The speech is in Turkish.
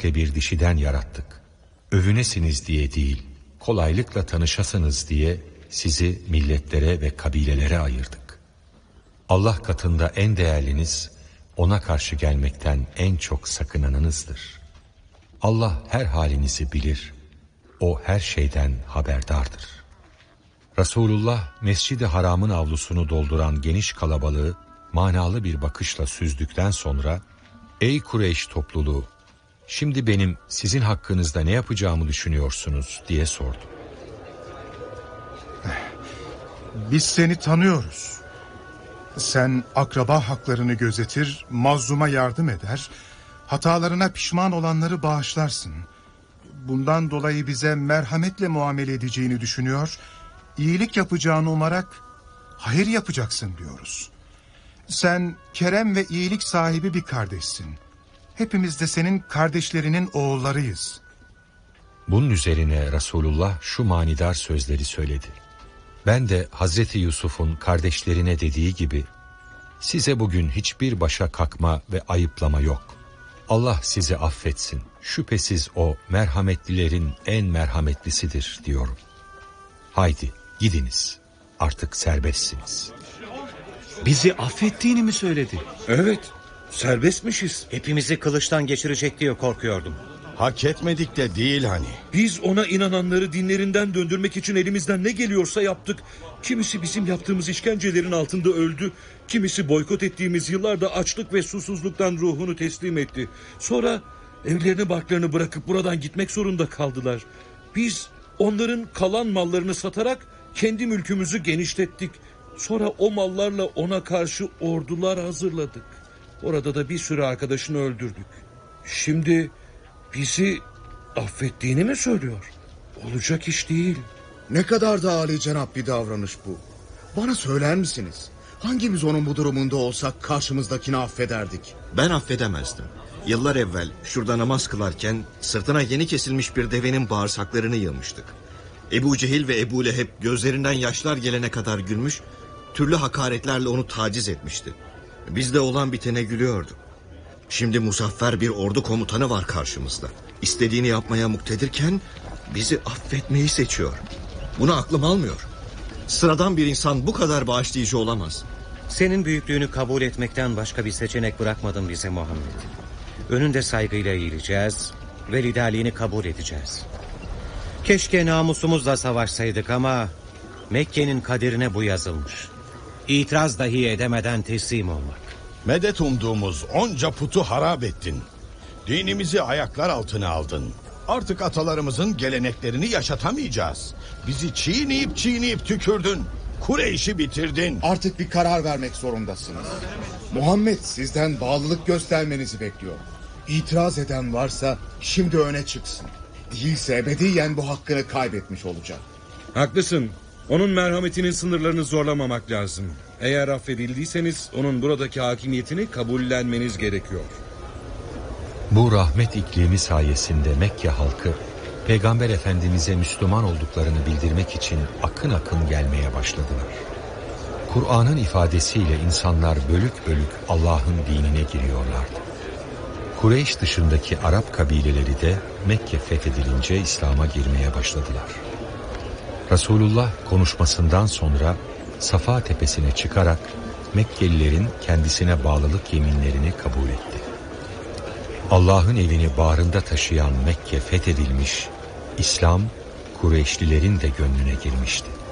erkekle bir dişiden yarattık. Övünesiniz diye değil, kolaylıkla tanışasınız diye sizi milletlere ve kabilelere ayırdık. Allah katında en değerliniz, ona karşı gelmekten en çok sakınanınızdır. Allah her halinizi bilir, o her şeyden haberdardır. Resulullah, Mescid-i Haram'ın avlusunu dolduran geniş kalabalığı manalı bir bakışla süzdükten sonra, "Ey Kureyş topluluğu, şimdi benim sizin hakkınızda ne yapacağımı düşünüyorsunuz?" diye sordu. Biz seni tanıyoruz. Sen akraba haklarını gözetir, mazluma yardım eder, hatalarına pişman olanları bağışlarsın. Bundan dolayı bize merhametle muamele edeceğini düşünüyor, iyilik yapacağını umarak hayır yapacaksın diyoruz. Sen kerem ve iyilik sahibi bir kardeşsin. Hepimiz de senin kardeşlerinin oğullarıyız. Bunun üzerine Resulullah şu manidar sözleri söyledi. Ben de Hazreti Yusuf'un kardeşlerine dediği gibi, size bugün hiçbir başa kalkma ve ayıplama yok. Allah sizi affetsin. Şüphesiz o merhametlilerin en merhametlisidir diyorum. Haydi gidiniz. Artık serbestsiniz. Bizi affettiğini mi söyledi? Evet, serbestmişiz. Hepimizi kılıçtan geçirecek diye korkuyordum. Hak etmedik de değil hani. Biz ona inananları dinlerinden döndürmek için elimizden ne geliyorsa yaptık. Kimisi bizim yaptığımız işkencelerin altında öldü. Kimisi boykot ettiğimiz yıllarda açlık ve susuzluktan ruhunu teslim etti. Sonra evlerini barklarını bırakıp buradan gitmek zorunda kaldılar. Biz onların kalan mallarını satarak kendi mülkümüzü genişlettik. Sonra o mallarla ona karşı ordular hazırladık. Orada da bir sürü arkadaşını öldürdük. Şimdi bizi affettiğini mi söylüyor? Olacak iş değil. Ne kadar da âlicenap bir davranış bu. Bana söyler misiniz? Hangimiz onun bu durumunda olsak karşımızdakini affederdik? Ben affedemezdim. Yıllar evvel şurada namaz kılarken sırtına yeni kesilmiş bir devenin bağırsaklarını yığmıştık. Ebu Cehil ve Ebu Leheb gözlerinden yaşlar gelene kadar gülmüş, türlü hakaretlerle onu taciz etmişti. Biz de olan bitene gülüyorduk. Şimdi muzaffer bir ordu komutanı var karşımızda. İstediğini yapmaya muktedirken bizi affetmeyi seçiyor. Bunu aklım almıyor. Sıradan bir insan bu kadar bağışlayıcı olamaz. Senin büyüklüğünü kabul etmekten başka bir seçenek bırakmadın bize Muhammed. Önünde saygıyla eğileceğiz ve liderliğini kabul edeceğiz. Keşke namusumuzla savaşsaydık ama Mekke'nin kaderine bu yazılmış. İtiraz dahi edemeden teslim olmak. Medet umduğumuz onca putu harap ettin. Dinimizi ayaklar altına aldın. Artık atalarımızın geleneklerini yaşatamayacağız. Bizi çiğneyip tükürdün. Kureyş'i bitirdin. Artık bir karar vermek zorundasınız. Muhammed sizden bağlılık göstermenizi bekliyor. İtiraz eden varsa şimdi öne çıksın. Değilse ebediyen bu hakkını kaybetmiş olacak. Haklısın. Onun merhametinin sınırlarını zorlamamak lazım. Eğer affedildiyseniz onun buradaki hakimiyetini kabullenmeniz gerekiyor. Bu rahmet iklimi sayesinde Mekke halkı, Peygamber Efendimiz'e Müslüman olduklarını bildirmek için akın akın gelmeye başladılar. Kur'an'ın ifadesiyle insanlar bölük bölük Allah'ın dinine giriyorlardı. Kureyş dışındaki Arap kabileleri de Mekke fethedilince İslam'a girmeye başladılar. Resulullah konuşmasından sonra Safa tepesine çıkarak Mekkelilerin kendisine bağlılık yeminlerini kabul etti. Allah'ın evini bağrında taşıyan Mekke fethedilmiş, İslam Kureyşlilerin de gönlüne girmişti.